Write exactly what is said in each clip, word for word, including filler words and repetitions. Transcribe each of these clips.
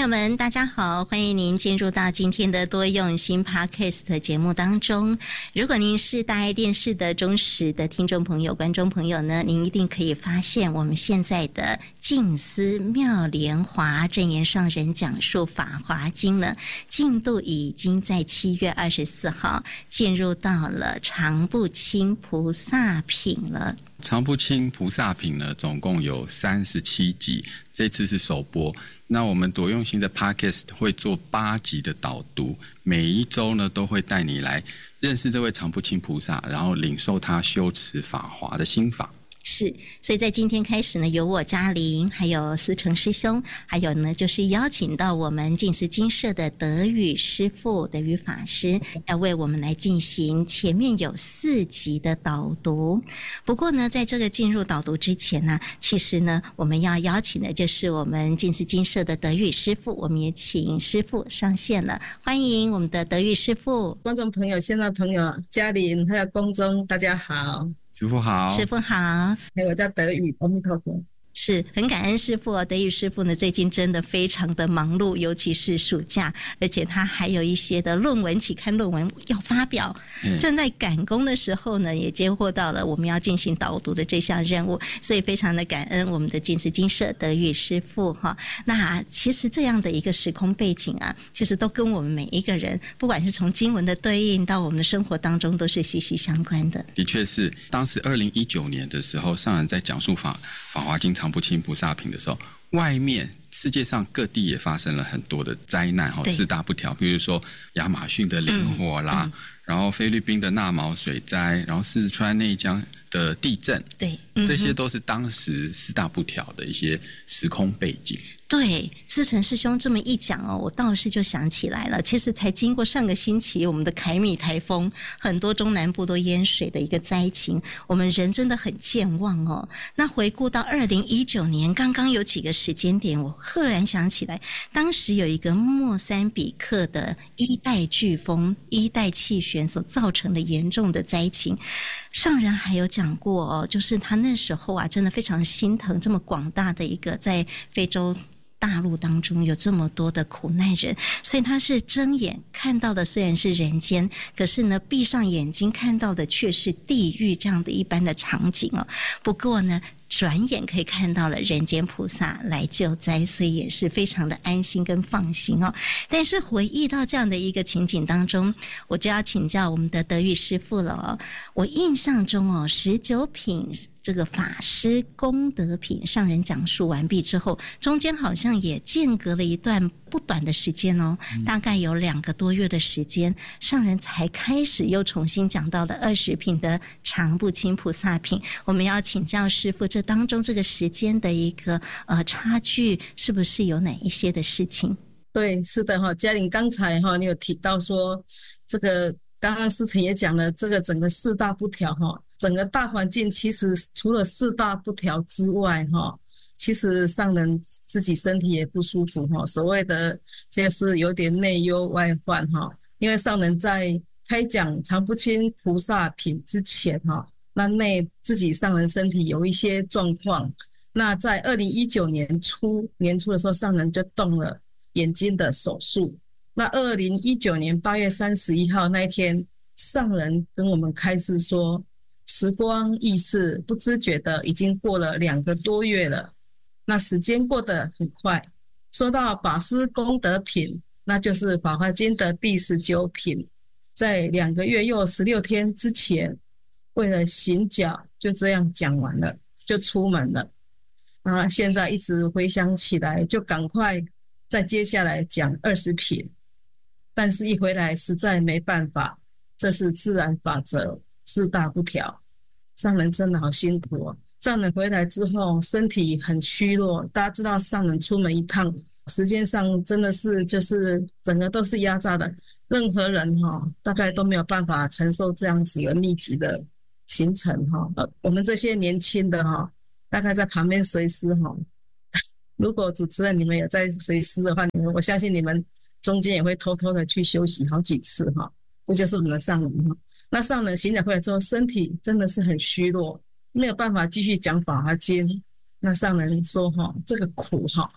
友们大家好，欢迎您进入到今天的多用心 Podcast 节目当中。如果您是大爱电视的忠实的听众朋友观众朋友呢，您一定可以发现我们现在的静思妙莲华证严上人讲述法华经呢，进度已经在七月二十四号进入到了常不轻菩萨品了。 常不轻菩萨品呢，总共有三十七集，这次是首播。那我们多用心的 Podcast 会做八集的导读，每一周呢都会带你来认识这位常不轻菩萨，然后领受他修持法华的心法。 是，所以在今天开始呢，由我嘉玲，还有思成师兄，还有呢就是邀请到我们净思精舍的德语师父、德语法师，要为我们来进行前面有四集的导读。不过呢，在这个进入导读之前呢，其实呢，我们要邀请的就是我们净思精舍的德语师父，我们也请师父上线了，欢迎我们的德语师父。 观众朋友、线上朋友、嘉玲还有公众，大家好。 师父好。 师父好。 还有我叫德语，阿弥陀佛。 是很感恩师父，德语师父呢最近真的非常的忙碌，尤其是暑假，而且他还有一些的论文期刊论文要发表，嗯、正在赶工的时候呢，也接获到了我们要进行导读的这项任务，所以非常的感恩我们的净思精舍德语师父哈。那其实这样的一个时空背景啊，其实都跟我们每一个人，不管是从经文的对应到我们的生活当中，都是息息相关的。 的确是，当时二零一九年的时候，上人在讲述法法华经常不轻菩萨品的时候，外面世界上各地也发生了很多的灾难，四大不调，比如说亚马逊的林火啦、嗯嗯、然后菲律宾的纳毛水灾，然后四川内江的地震， 对、 嗯、这些都是当时四大不调的一些时空背景。 对，思成师兄这么一讲哦，我倒是就想起来了，其实才经过上个星期我们的凯米台风，很多中南部都淹水的一个灾情，我们人真的很健忘哦。那回顾到二零一九年，刚刚有几个时间点，我赫然想起来，当时有一个莫桑比克的一代飓风、一代气旋所造成的严重的灾情，上人还有讲过哦，就是他那时候啊，真的非常心疼这么广大的一个在非洲大陆当中有这么多的苦难人，所以他是睁眼看到的虽然是人间，可是呢闭上眼睛看到的却是地狱这样的一般的场景哦。不过呢转眼可以看到了人间菩萨来救灾，所以也是非常的安心跟放心哦。但是回忆到这样的一个情景当中，我就要请教我们的德语师父了哦。我印象中哦，十九品这个法师功德品上人讲述完毕之后，中间好像也间隔了一段不短的时间哦，大概有两个多月的时间，上人才开始又重新讲到了二十品的常不轻菩萨品。我们要请教师父，这当中这个时间的一个呃差距，是不是有哪一些的事情？ 对，是的哈，嘉玲刚才哈你有提到说，这个刚刚思成也讲了，这个整个四大不调哈。整个大环境其实除了四大不调之外哈，其实上人自己身体也不舒服哈，所谓的就是有点内忧外患哈。因为上人在开讲常不轻菩萨品之前哈，那内自己上人身体有一些状况，那在二零一九年初年初的时候，上人就动了眼睛的手术。那二零一九年八月三十一号那一天，上人跟我们开示说，时光易逝，不知觉的已经过了两个多月了，那时间过得很快。说到法师功德品，那就是法华经的第十九品，在两个月又十六天之前，为了行脚就这样讲完了，就出门了。那现在一直回想起来，就赶快再接下来讲二十品，但是一回来实在没办法，这是自然法则，四大不调。上人真的好辛苦哦，上人回来之后身体很虚弱，大家知道上人出门一趟时间上真的是就是整个都是压榨的，任何人哈、哦、大概都没有办法承受这样子的密集的行程哈、哦。我们这些年轻的哈、哦，大概在旁边随师哈、哦，如果主持人你们有在随师的话，你们我相信你们中间也会偷偷的去休息好几次哈、哦，这就是我们的上人哈。那上人行脚回来之后，身体真的是很虚弱，没有办法继续讲法华经。那上人说哈，这个苦哈，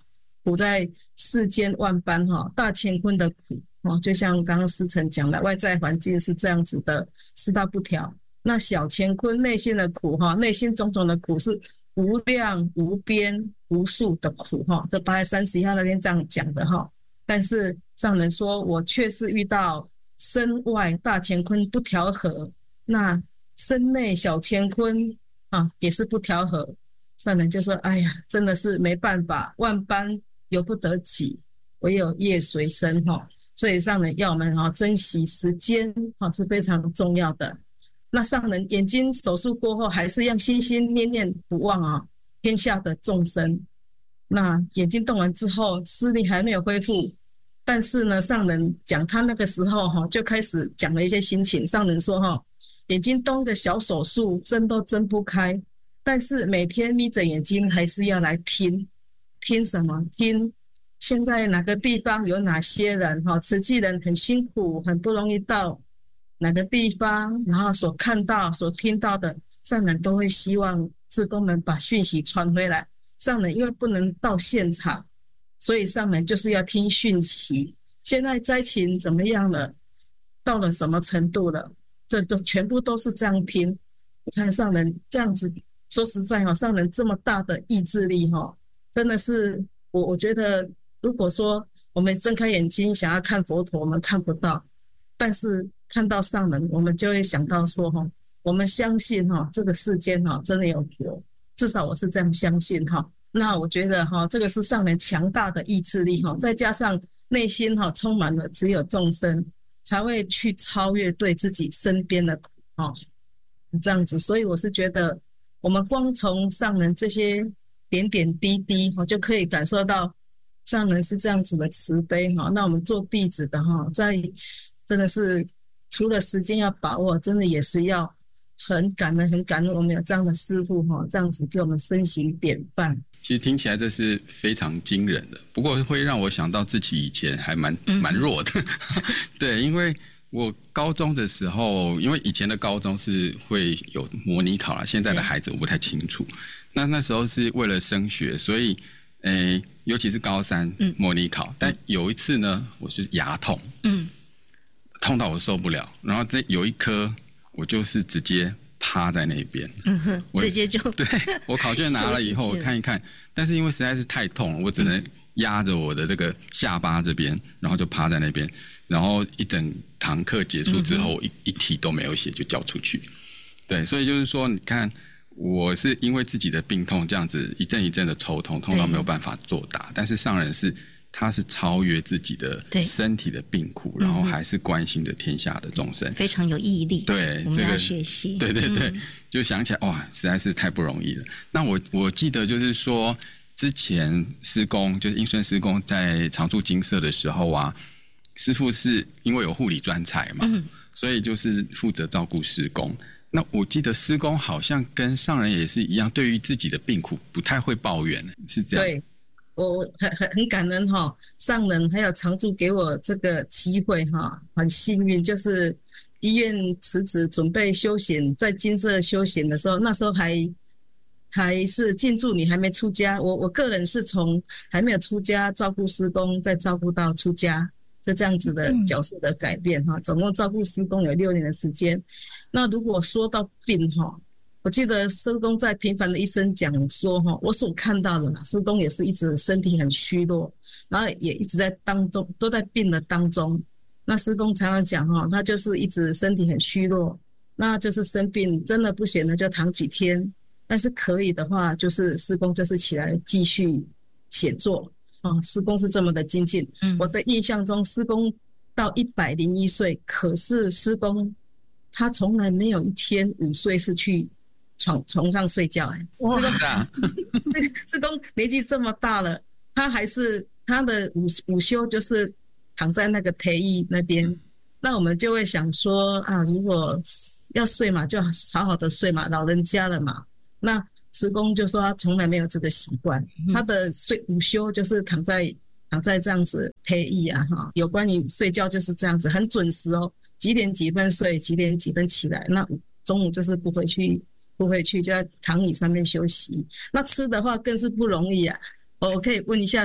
苦在世间万般哈，大乾坤的苦哦，就像刚刚思成讲的，外在环境是这样子的四大不调。那小乾坤内心的苦哈，内心种种的苦是无量无边无数的苦哈，这八月三十一号那天这样讲的哈。但是上人说，我却是遇到身外大乾坤不调和，那身内小乾坤啊也是不调和。上人就说，哎呀，真的是没办法，万般由不得己，唯有业随身哈。所以上人要我们哈珍惜时间哈是非常重要的。那上人眼睛手术过后，还是要心心念念不忘啊天下的众生。那眼睛动完之后，视力还没有恢复，但是呢，上人讲他那个时候哈就开始讲了一些心情。上人说哈，眼睛动个小手术，睁都睁不开，但是每天眯着眼睛还是要来听，听什么？听现在哪个地方有哪些人哈，慈济人很辛苦，很不容易到哪个地方，然后所看到所听到的，上人都会希望志工们把讯息传回来。上人因为不能到现场，所以上人就是要听讯息，现在灾情怎么样了，到了什么程度了，这都全部都是这样听。你看上人这样子，说实在上人这么大的意志力真的是我我觉得，如果说我们睁开眼睛想要看佛陀，我们看不到，但是看到上人，我们就会想到说我们相信这个世间真的有佛，至少我是这样相信。那我觉得这个是上人强大的意志力，再加上内心充满了只有众生，才会去超越对自己身边的苦这样子。所以我是觉得我们光从上人这些点点滴滴就可以感受到上人是这样子的慈悲。那我们做弟子的在真的是除了时间要把握，真的也是要很感恩很感恩我们有这样的师父这样子给我们身行典范。 其实听起来这是非常惊人的，不过会让我想到自己以前还蛮蛮弱的对，因为我高中的时候，因为以前的高中是会有模拟考啦，现在的孩子我不太清楚。那那时候是为了升学，所以诶，尤其是高三模拟考、嗯、但有一次呢，我是牙痛，嗯，痛到我受不了，然后这有一科我就是直接趴在那边， 嗯哼，直接就对，我考卷拿了以后我看一看，但是因为实在是太痛了，我只能压着我的这个下巴这边，然后就趴在那边，然后一整堂课结束之后，我 一, 一题都没有写就交出去。对，所以就是说，你看，我是因为自己的病痛这样子一阵一阵的抽痛，痛到没有办法作答，但是上人是他是超越自己的身体的病苦，然后还是关心着天下的众生， 非常有毅力。 对， 我们要学习。 对对对，嗯、就想起来哇，实在是太不容易了。那我我记得就是说，之前师公就是英顺师公在常住精舍的时候啊，师父是因为有护理专才嘛、嗯，所以就是负责照顾师公。那我记得师公好像跟上人也是一样，对于自己的病苦不太会抱怨，是这样。 对，我很很很感恩哈，上人还有常住给我这个机会哈，很幸运，就是医院辞职准备修行，在精舍修行的时候，那时候还还是进驻女，还没出家。我我个人是从还没有出家照顾师公，再照顾到出家。就这样子的角色的改变哈，总共照顾师公有六年的时间。那如果说到病哈，我记得师公在平凡的一生讲说哈，我所看到的师公也是一直身体很虚弱，然后也一直在当中都在病的当中。那师公常常讲哈，他就是一直身体很虚弱，那就是生病真的不行了就躺几天，但是可以的话，就是师公就是起来继续写作。哦，师公是这么的精进、嗯、我的印象中师公到一百零一岁，可是师公他从来没有一天午睡是去床床上睡觉。哎，哇，师公年纪这么大了，他还是他的 午, 午休就是躺在那个梯椅那边、嗯、那我们就会想说啊，如果要睡嘛就好好的睡嘛，老人家了嘛。那师公就说他从来没有这个习惯、嗯、他的睡午休就是躺在躺在这样子梯椅啊哈，有关于睡觉就是这样子很准时哦，几点几分睡几点几分起来，那中午就是不回去不回去就在躺椅上面休息。那吃的话更是不容易啊，我可以问一下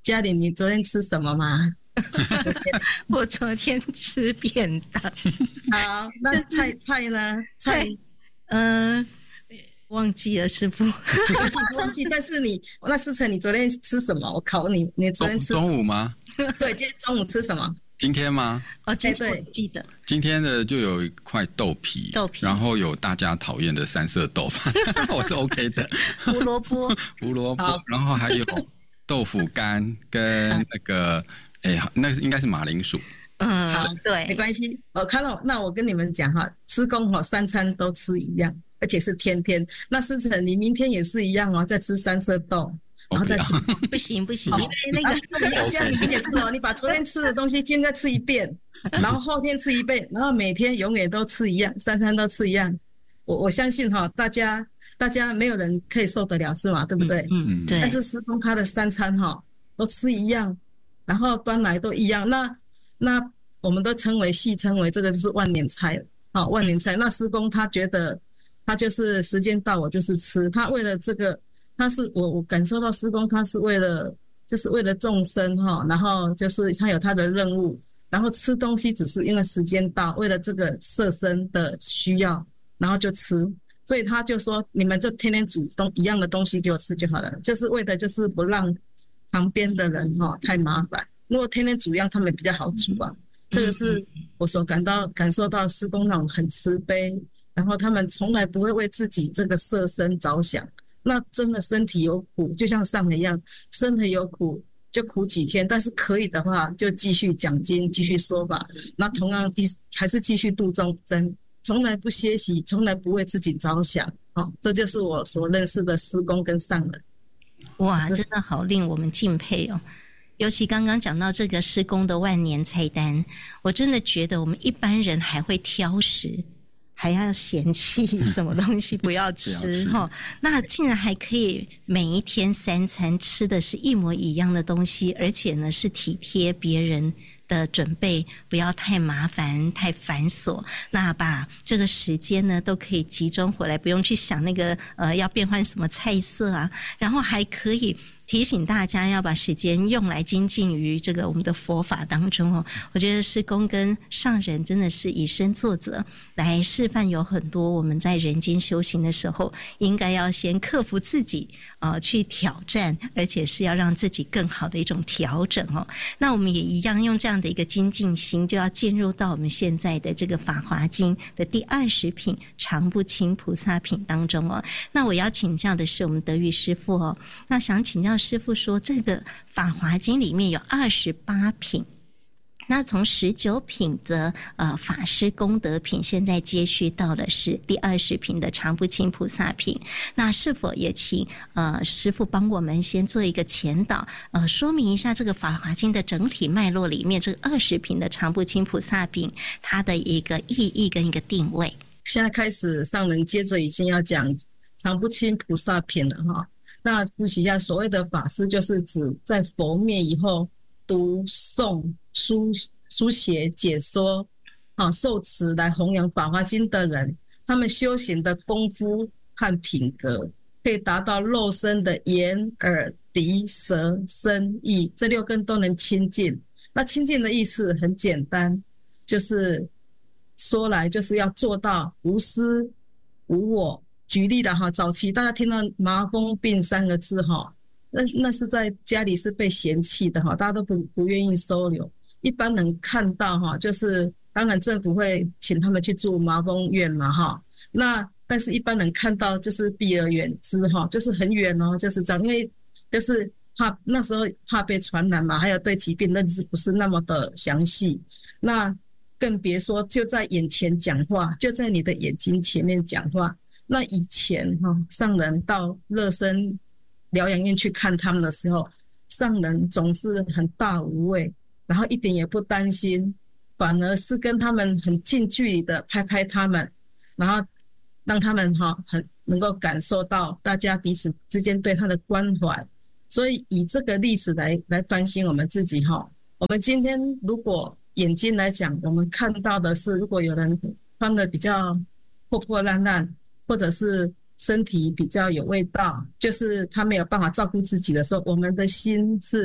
嘉玲，你昨天吃什么吗？ 我昨天吃便当。 好，那菜菜呢？菜， 嗯、呃，忘记了师父， 忘记。但是你那思成，你昨天吃什么？我考你，你昨天吃中午吗？ 对，今天中午吃什么？ 今天吗？ 哦，今天我记得。 今天的就有一块豆皮， 豆皮， 然后有大家讨厌的三色豆，我是 OK 的。 胡萝卜， 胡萝卜，然后还有豆腐干跟那个，哎、欸，那个应该是马铃薯。 嗯， 好， 对， 没关系。我看到，那我跟你们讲哈，师公哈三餐都吃一样，而且是天天。那思成，你明天也是一样哦，再吃三色豆。然后再吃， 不行不行，因为那个这样你也是哦，你把昨天吃的东西今天再吃一遍，然后后天吃一遍，然后每天永远都吃一样，三餐都吃一样。我我相信哈，大家大家没有人可以受得了，是吗？对不对？ 嗯，对。 但是师公他的三餐哈都吃一样，然后端来都一样，那那我们都称为戏称为这个就是万年菜，好，万年菜。那师公他觉得他就是时间到我就是吃，他为了这个。他是我我感受到师公他是为了就是为了众生哈，然后就是他有他的任务，然后吃东西只是因为时间到，为了这个色身的需要，然后就吃，所以他就说你们就天天煮东一样的东西给我吃就好了，就是为的就是不让旁边的人哈太麻烦，如果天天煮一样他们比较好煮啊，这个是我所感到感受到师公那种很慈悲，然后他们从来不会为自己这个色身着想。那真的身体有苦，就像上人一样，身体有苦就苦几天，但是可以的话就继续讲经，继续说法。那同样还是继续度众生，从来不歇息，从来不为自己着想。哦，这就是我所认识的师公跟上人。 哇，真的好令我们敬佩哦！尤其刚刚讲到这个师公的万年菜单，我真的觉得我们一般人还会挑食。还要嫌弃什么东西不要吃哈、嗯，那竟然还可以每一天三餐吃的是一模一样的东西，而且呢是体贴别人的准备，不要太麻烦太繁琐，那把这个时间呢都可以集中回来，不用去想那个呃要变换什么菜色啊，然后还可以提醒大家要把时间用来精进于这个我们的佛法当中哦。我觉得师公跟上人真的是以身作则，来示范有很多我们在人间修行的时候应该要先克服自己呃去挑战，而且是要让自己更好的一种调整哦。那我们也一样用这样的一个精进心，就要进入到我们现在的这个法华经的第二十品常不轻菩萨品当中哦。那我要请教的是我们德语师父哦，那想请教师父说，这个法华经里面有二十八品，那从十九品的呃法师功德品，现在接续到的是第二十品的常不轻菩萨品。那是否也请呃师父帮我们先做一个前导，呃说明一下这个法华经的整体脉络里面，这个二十品的常不轻菩萨品它的一个意义跟一个定位。 现在开始上人接着已经要讲常不轻菩萨品了哈。那复习一下，所谓的法师就是指在佛灭以后读诵书书写解说啊受持来弘扬法华经的人，他们修行的功夫和品格可以达到肉身的眼耳鼻舌身意这六根都能亲近。那亲近的意思很简单，就是说来就是要做到无私无我。举例的哈，早期大家听到麻风病三个字哈，那那是在家里是被嫌弃的哈，大家都不不愿意收留。一般人看到哈，就是当然政府会请他们去住麻风院嘛哈，那但是一般人看到就是避而远之哈，就是很远哦，就是这样，因为就是怕那时候怕被传染嘛，还有对疾病认知不是那么的详细，那更别说就在眼前讲话，就在你的眼睛前面讲话。那以前哈，上人到乐生疗养院去看他们的时候，上人总是很大无畏，然后一点也不担心，反而是跟他们很近距离的拍拍他们，然后让他们哈很能够感受到大家彼此之间对他的关怀。所以以这个例子来来反省我们自己哈，我们今天如果眼睛来讲，我们看到的是，如果有人穿的比较破破烂烂，或者是身体比较有味道，就是他没有办法照顾自己的时候，我们的心是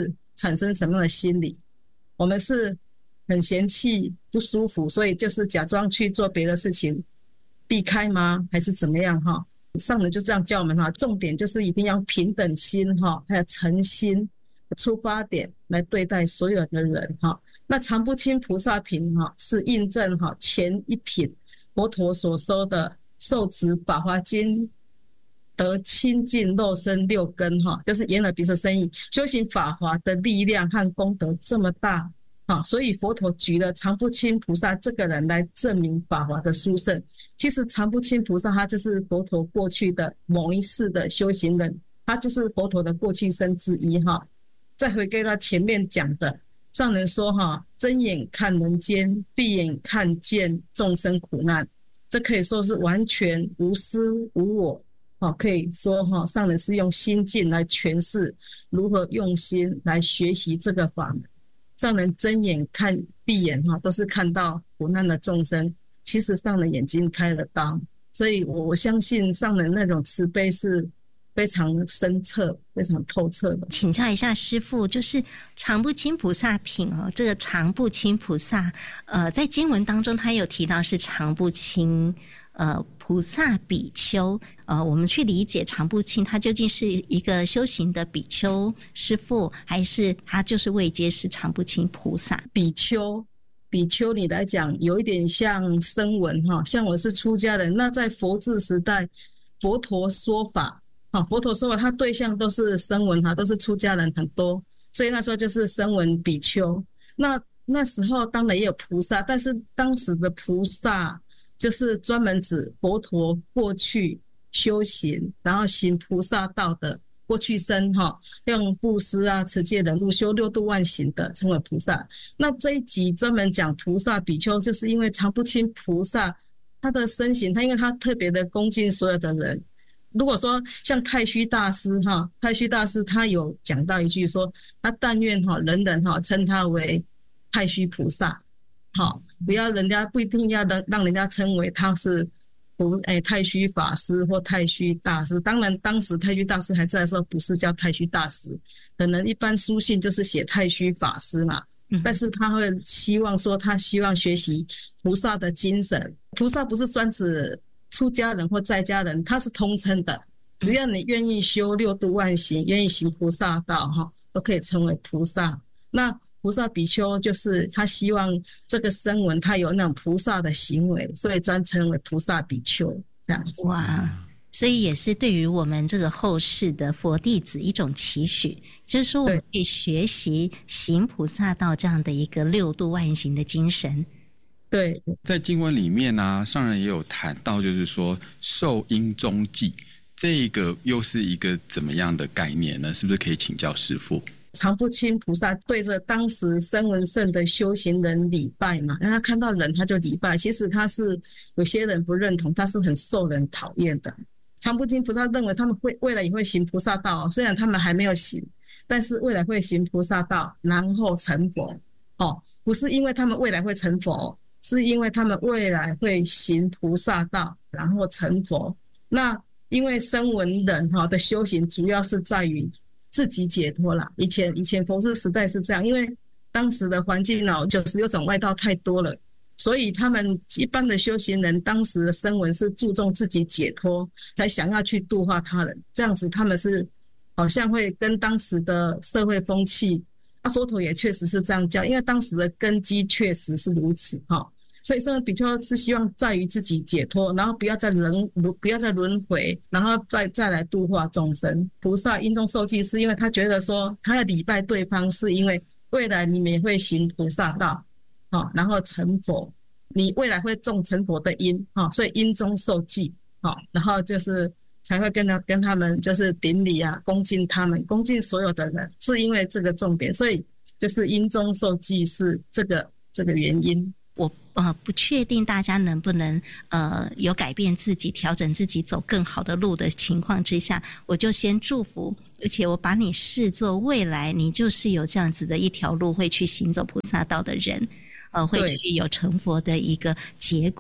产生什么样的心理？我们是很嫌弃不舒服，所以就是假装去做别的事情避开吗？还是怎么样哈？上人就这样教我们哈，重点就是一定要平等心哈，还有诚心出发点来对待所有的人哈。那常不轻菩萨品哈，是印证哈前一品佛陀所说的受持法华经得清净肉身六根哈，就是眼耳鼻舌身意，修行法华的力量和功德这么大啊，所以佛陀举了常不轻菩萨这个人来证明法华的殊胜。其实常不轻菩萨他就是佛陀过去的某一世的修行人，他就是佛陀的过去生之一哈。再回归到前面讲的，上人说哈，睁眼看人间，闭眼看见众生苦难，这可以说是完全无私无我。可以说哈，上人是用心境来诠释如何用心来学习这个法门。上人睁眼看闭眼哈，都是看到苦难的众生，其实上人眼睛开了刀，所以我我相信上人那种慈悲是非常深彻非常透彻的。 请教一下师父，就是常不轻菩萨品哦，这个常不轻菩萨呃，在经文当中他有提到是常不轻呃菩萨比丘，呃，我们去理解常不轻，他究竟是一个修行的比丘师父，还是他就是位阶是常不轻菩萨？ 比丘，比丘你来讲有一点像声闻哈，像我是出家人，那在佛治时代，佛陀说法啊，佛陀说法，他对象都是声闻哈，都是出家人很多，所以那时候就是声闻比丘。那那时候当然也有菩萨，但是当时的菩萨就是专门指佛陀过去修行，然后行菩萨道的过去生哈，用布施啊、持戒、忍辱修六度万行的称为菩萨。那这一集专门讲菩萨比丘，就是因为常不轻菩萨他的身形，他因为他特别的恭敬所有的人。如果说像太虚大师哈，太虚大师他有讲到一句说，他但愿哈人人哈称他为太虚菩萨。好，不要人家不一定要让人家称为他是不哎太虚法师或太虚大师。当然当时太虚大师还在的时候不是叫太虚大师，可能一般书信就是写太虚法师嘛，但是他会希望说他希望学习菩萨的精神。菩萨不是专指出家人或在家人，他是通称的，只要你愿意修六度万行，愿意行菩萨道哈，都可以成为菩萨。那菩萨比丘就是他希望这个声闻他有那种菩萨的行为，所以专称为菩萨比丘这样子。 哇，所以也是对于我们这个后世的佛弟子一种期许，就是说我们可以学习行菩萨道这样的一个六度万行的精神。 对， 在经文里面啊，上人也有谈到，就是说受因中记，这个又是一个怎么样的概念呢？是不是可以请教师父？ 常不轻菩萨对着当时声闻乘的修行人礼拜嘛，让他看到人他就礼拜，其实他是有些人不认同，他是很受人讨厌的。常不轻菩萨认为他们会未来也会行菩萨道，虽然他们还没有行，但是未来会行菩萨道，然后成佛。哦，不是因为他们未来会成佛，是因为他们未来会行菩萨道，然后成佛。那因为声闻人的修行主要是在于自己解脱啦，以前以前佛事时代是这样，因为当时的环境哦，九十六种外道太多了，所以他们一般的修行人，当时的声闻是注重自己解脱，才想要去度化他人，这样子他们是好像会跟当时的社会风气，啊，佛陀也确实是这样教，因为当时的根基确实是如此哈。所以声闻比丘是希望在于自己解脱，然后不要再轮不要再轮回，然后再再来度化众生。菩萨因中受记，是因为他觉得说他要礼拜对方，是因为未来你们也会行菩萨道，哦，然后成佛，你未来会种成佛的因，哦，所以因中受记，哦，然后就是才会跟他跟他们就是顶礼啊，恭敬他们，恭敬所有的人，是因为这个重点，所以就是因中受记是这个这个原因。 我呃不确定大家能不能呃有改变自己、调整自己、走更好的路的情况之下，我就先祝福，而且我把你视作未来你就是有这样子的一条路会去行走菩萨道的人，呃，会去有成佛的一个结果。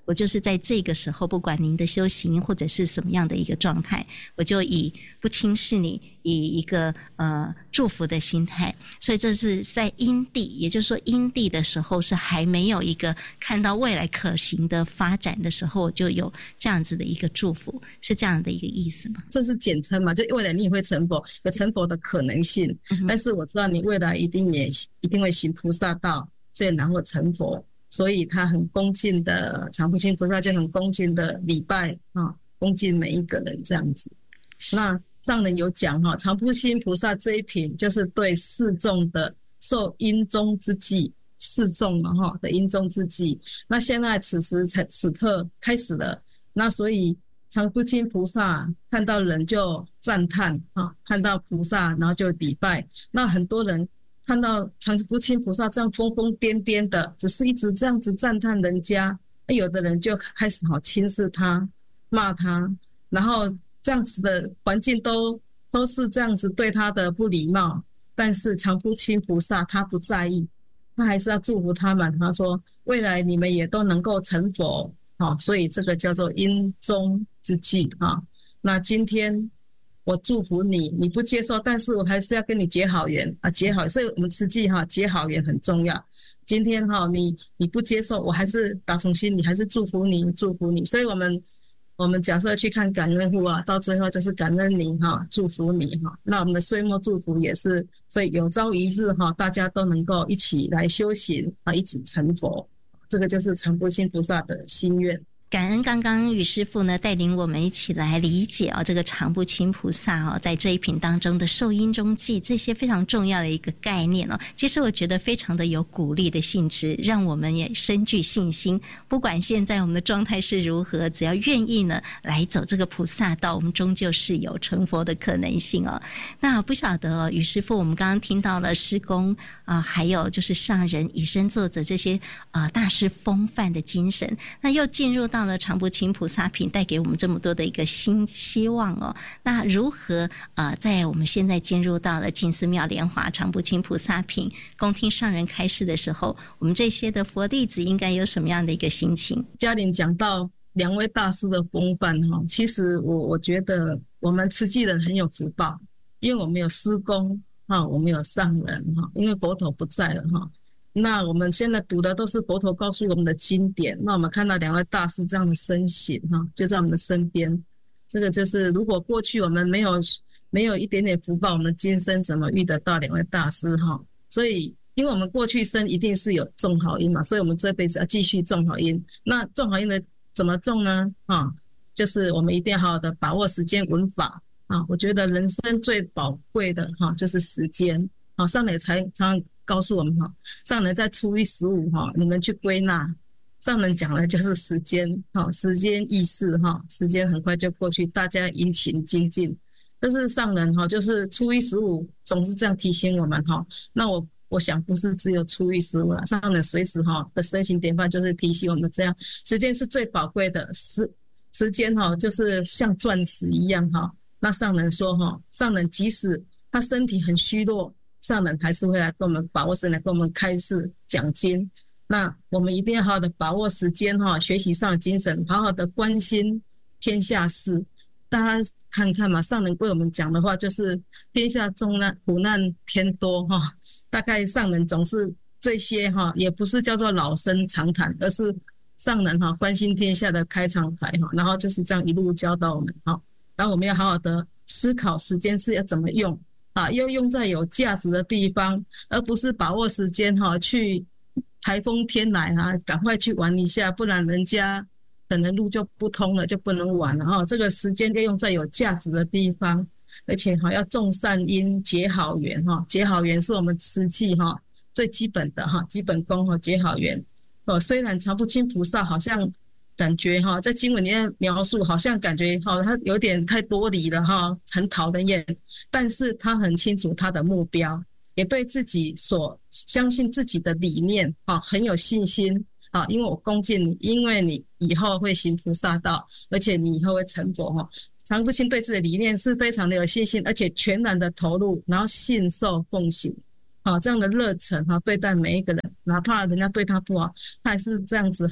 我就是在这个时候，不管您的修行或者是什么样的一个状态，我就以不轻视你，以一个呃祝福的心态。所以这是在因地，也就是说因地的时候是还没有一个看到未来可行的发展的时候，我就有这样子的一个祝福，是这样的一个意思吗？ 这是简称嘛，就未来你也会成佛，有成佛的可能性、嗯、但是我知道你未来一定也一定会行菩萨道，所以然后成佛，所以他很恭敬的，常不轻菩萨就很恭敬的礼拜啊，恭敬每一个人这样子。那上人有讲哈，常不轻菩萨这一品就是对四众的受因中之际，四众嘛哈的因中之际。那现在此时才此刻开始了，那所以常不轻菩萨看到人就赞叹啊，看到菩萨然后就礼拜。那很多人看到常不轻菩萨这样疯疯癫癫的，只是一直这样子赞叹人家，有的人就开始好轻视他，骂他，然后这样子的环境都都是这样子对他的不礼貌。但是常不轻菩萨他不在意，他还是要祝福他们。他说未来你们也都能够成佛、哦、所以这个叫做因中之际、哦、那今天我祝福你，你不接受，但是我还是要跟你结好缘啊，结好，所以我们慈济哈结好缘很重要。今天哈你你不接受，我还是打从心里还是祝福你，祝福你。所以我们我们假设去看感恩户啊，到最后就是感恩你哈，祝福你哈。那我们的岁末祝福也是，所以有朝一日哈，大家都能够一起来修行啊，一起成佛，这个就是常不轻菩萨的心愿。 感恩刚刚宇师父呢带领我们一起来理解啊、哦，这个常不轻菩萨哦，在这一品当中的受因中记，这些非常重要的一个概念哦。其实我觉得非常的有鼓励的性质，让我们也深具信心。不管现在我们的状态是如何，只要愿意呢来走这个菩萨道，我们终究是有成佛的可能性哦。那不晓得哦，宇师父，我们刚刚听到了师公啊、呃，还有就是上人以身作则这些呃大师风范的精神，那又进入到了常不轻菩萨品，带给我们这么多的一个新希望哦。那如何呃，在我们现在进入到了净思妙莲华常不轻菩萨品，恭听上人开示的时候，我们这些的佛弟子应该有什么样的一个心情？ 嘉玲讲到两位大师的风范哈，其实我我觉得我们慈济人很有福报，因为我们有师公哈，我们有上人哈，因为佛陀不在了哈。那我们现在读的都是佛陀告诉我们的经典，那我们看到两位大师这样的身形哈，就在我们的身边。这个就是如果过去我们没有没有一点点福报，我们今生怎么遇得到两位大师哈？所以因为我们过去生一定是有种好因嘛，所以我们这辈子要继续种好因。那种好因的怎么种呢？啊，就是我们一定要好好的把握时间闻法啊。我觉得人生最宝贵的哈就是时间。好，上人才常常告诉我们哈，上人在初一十五哈，你们去归纳，上人讲的就是时间哈，时间易逝哈，时间很快就过去，大家殷勤精进。但是上人哈，就是初一十五总是这样提醒我们哈。那我我想不是只有初一十五了，上人随时哈的身行典范就是提醒我们这样，时间是最宝贵的，时时间哈就是像钻石一样哈。那上人说哈，上人即使他身体很虚弱，上人还是会来跟我们把握时间，来跟我们开示讲经。那我们一定要好好的把握时间哈，学习上的精神，好好的关心天下事。大家看看嘛，上人为我们讲的话就是天下重难苦难偏多哈，大概上人总是这些哈，也不是叫做老生常谈，而是上人哈关心天下的开场白哈，然后就是这样一路教导我们哈。然后我们要好好的思考时间是要怎么用啊，要用在有价值的地方，而不是把握时间哈，去台风天来啊，赶快去玩一下，不然人家可能路就不通了，就不能玩了哈。这个时间要用在有价值的地方，而且哈要种善因，结好缘哈。结好缘是我们慈济哈最基本的哈基本功哈，结好缘哦。虽然常不轻菩萨好像感觉哈，在经文里面描述好像感觉哈，他有点太多理了哈，很讨人厌。但是他很清楚他的目标，也对自己所相信自己的理念啊很有信心啊，因为我恭敬你，因为你以后会行菩萨道，而且你以后会成佛哈。常不轻对自己的理念是非常的有信心，而且全然的投入，然后信受奉行。好，这样的热忱哈，对待每一个人，哪怕人家对他不好，他还是这样子很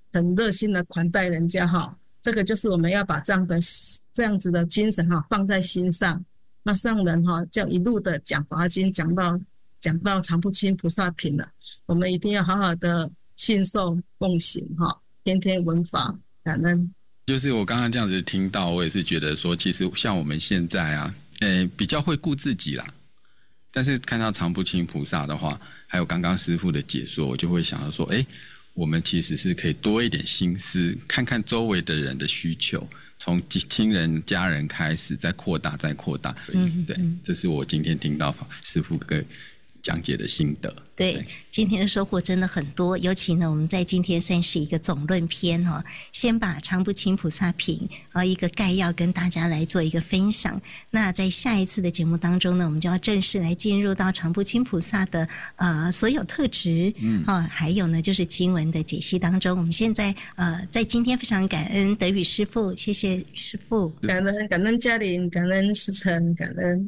很热心的款待人家哈。这个就是我们要把这样的这样子的精神哈放在心上。那上人哈这样一路的讲法华经，讲到讲到常不轻菩萨品了，我们一定要好好的信受奉行哈，天天闻法感恩。 就是我刚刚这样子听到，我也是觉得说，其实像我们现在啊，呃，比较会顾自己啦。但是看到常不轻菩萨的话，还有刚刚师父的解说，我就会想到说，哎，我们其实是可以多一点心思，看看周围的人的需求，从亲人、家人开始，再扩大，再扩大。嗯，对，这是我今天听到师父跟讲解的心得。 对，对，今天的收获真的很多，尤其呢，我们在今天算是一个总论篇哈、哦，先把常不轻菩萨品啊一个概要跟大家来做一个分享。那在下一次的节目当中呢，我们就要正式来进入到常不轻菩萨的呃所有特质，嗯啊，还有呢就是经文的解析当中。我们现在呃在今天非常感恩德语师父，谢谢师父， 感恩感恩嘉玲，感恩师承，感恩。